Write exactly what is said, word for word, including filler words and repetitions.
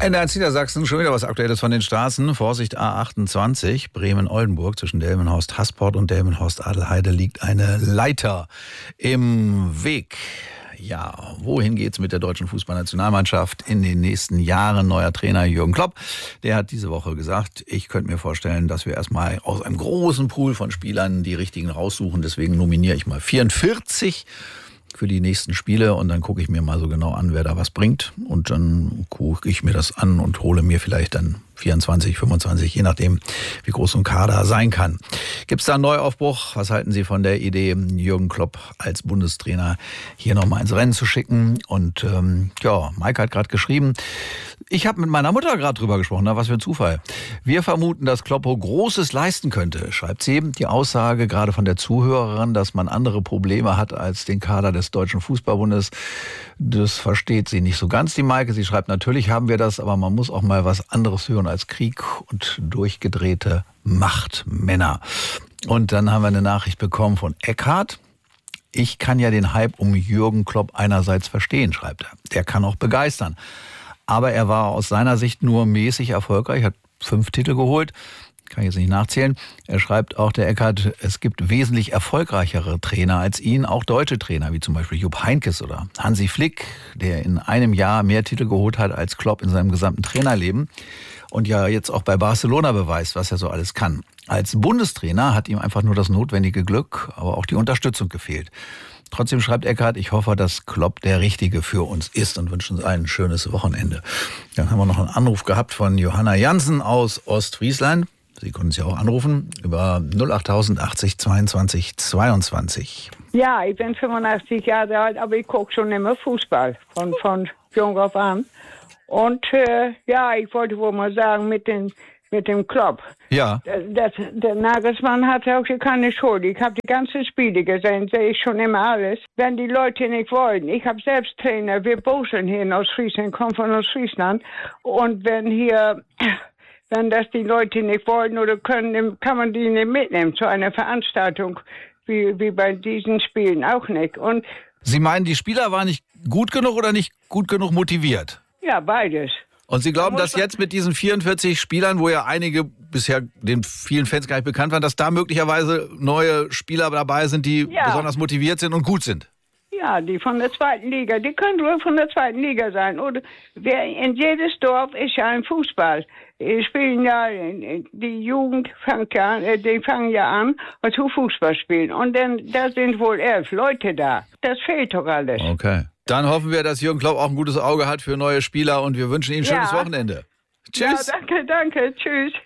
N eins Niedersachsen, schon wieder was Aktuelles von den Straßen. Vorsicht A achtundzwanzig, Bremen-Oldenburg, zwischen Delmenhorst-Hasport und Delmenhorst-Adelheide liegt eine Leiter im Weg. Ja, wohin geht's mit der deutschen Fußballnationalmannschaft in den nächsten Jahren? Neuer Trainer Jürgen Klopp, der hat diese Woche gesagt, ich könnte mir vorstellen, dass wir erstmal aus einem großen Pool von Spielern die richtigen raussuchen. Deswegen nominiere ich mal vierundvierzig für die nächsten Spiele und dann gucke ich mir mal so genau an, wer da was bringt. Und dann gucke ich mir das an und hole mir vielleicht dann vierundzwanzig, fünfundzwanzig, je nachdem, wie groß so ein Kader sein kann. Gibt es da einen Neuaufbruch? Was halten Sie von der Idee, Jürgen Klopp als Bundestrainer hier nochmal ins Rennen zu schicken? Und ähm, ja, Mike hat gerade geschrieben, ich habe mit meiner Mutter gerade drüber gesprochen, na, was für ein Zufall. Wir vermuten, dass Kloppo Großes leisten könnte, schreibt sie. Die Aussage gerade von der Zuhörerin, dass man andere Probleme hat als den Kader des Deutschen Fußballbundes, das versteht sie nicht so ganz, die Maike. Sie schreibt, natürlich haben wir das, aber man muss auch mal was anderes hören als Krieg und durchgedrehte Machtmänner. Und dann haben wir eine Nachricht bekommen von Eckhard. Ich kann ja den Hype um Jürgen Klopp einerseits verstehen, schreibt er. Der kann auch begeistern. Aber er war aus seiner Sicht nur mäßig erfolgreich, hat fünf Titel geholt. Kann ich jetzt nicht nachzählen. Er schreibt auch, der Eckhard, es gibt wesentlich erfolgreichere Trainer als ihn, auch deutsche Trainer, wie zum Beispiel Jupp Heynckes oder Hansi Flick, der in einem Jahr mehr Titel geholt hat als Klopp in seinem gesamten Trainerleben und ja jetzt auch bei Barcelona beweist, was er so alles kann. Als Bundestrainer hat ihm einfach nur das notwendige Glück, aber auch die Unterstützung gefehlt. Trotzdem schreibt Eckhard, ich hoffe, dass Klopp der Richtige für uns ist und wünsche uns allen ein schönes Wochenende. Dann haben wir noch einen Anruf gehabt von Johanna Jansen aus Ostfriesland. Sie können uns ja auch anrufen über null acht tausend achtzig zweiundzwanzig zweiundzwanzig. Ja, ich bin fünfundachtzig Jahre alt, aber ich gucke schon immer Fußball von, von jung auf an. Und äh, ja, ich wollte wohl mal sagen, mit dem, mit dem Klopp. Ja. Das, der Nagelsmann hatte auch keine Schuld. Ich habe die ganzen Spiele gesehen, sehe ich schon immer alles. Wenn die Leute nicht wollen, ich habe selbst Trainer, wir Burschen hier in Ostfriesland, kommen von Ostfriesland. Und wenn hier... Wenn das die Leute nicht wollen oder können, kann man die nicht mitnehmen zu einer Veranstaltung, wie, wie bei diesen Spielen auch nicht. Und Sie meinen, die Spieler waren nicht gut genug oder nicht gut genug motiviert? Ja, beides. Und Sie glauben, dass jetzt mit diesen vierundvierzig Spielern, wo ja einige bisher den vielen Fans gar nicht bekannt waren, dass da möglicherweise neue Spieler dabei sind, die ja. besonders motiviert sind und gut sind? Ja, die von der zweiten Liga, die können nur von der zweiten Liga sein. Oder wer in jedes Dorf ist ja ein Fußball. Die spielen ja, die Jugend fängt ja, die fangen ja an zu Fußball spielen. Und dann, da sind wohl elf Leute da. Das fehlt doch alles. Okay. Dann hoffen wir, dass Jürgen Klopp auch ein gutes Auge hat für neue Spieler und wir wünschen Ihnen ein schönes ja. Wochenende. Tschüss. Ja, danke, danke. Tschüss.